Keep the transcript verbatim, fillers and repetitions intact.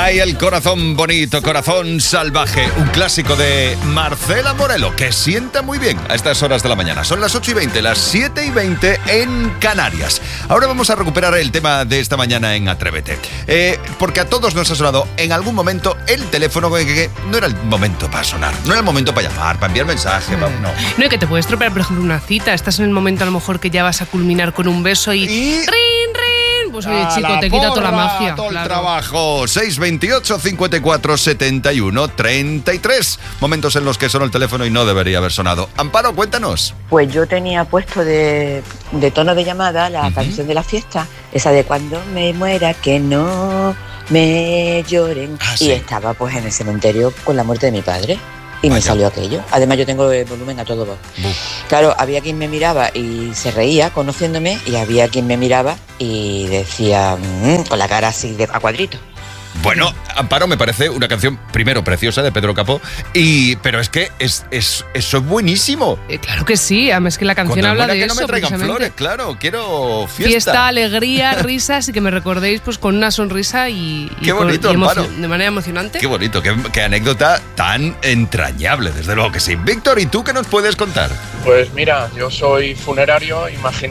Ay, el corazón bonito, corazón salvaje. Un clásico de Marcela Morelo, que sienta muy bien a estas horas de la mañana. Son las ocho y veinte, las siete y veinte en Canarias. Ahora vamos a recuperar el tema de esta mañana en Atrévete. Eh, porque a todos nos ha sonado en algún momento el teléfono que, que no era el momento para sonar. No era el momento para llamar, para enviar mensaje, para, no. No, y que te puedes estropear, por ejemplo, una cita. Estás en el momento a lo mejor que ya vas a culminar con un beso y... Y... ¡Rin, rin! Pues oye, chico, te quita toda la magia. Todo claro. el trabajo. seis veintiocho, cincuenta y cuatro, setenta y uno, treinta y tres. Momentos en los que sonó el teléfono y no debería haber sonado. Amparo, cuéntanos. Pues yo tenía puesto de, de tono de llamada la uh-huh. canción de la fiesta, esa de cuando me muera que no me lloren. Ah, y sí. estaba pues en el cementerio con la muerte de mi padre. Y Vaya. me salió aquello. Además yo tengo el volumen a todo voz. Claro, había quien me miraba y se reía conociéndome, y había quien me miraba y decía mmm, con la cara así de, a cuadrito. Bueno, Amparo, me parece una canción, primero, preciosa, de Pedro Capó, y pero es que es, es, eso es buenísimo. Eh, claro que sí, además que la canción Cuando habla de que eso. No me traigan flores, claro, quiero fiesta. Fiesta, alegría, risas, y que me recordéis pues con una sonrisa y, y, Qué bonito, con, y Amparo. de manera emocionante. Qué bonito, qué, qué anécdota tan entrañable, desde luego que sí. Víctor, ¿y tú qué nos puedes contar? Pues mira, yo soy funerario, imagina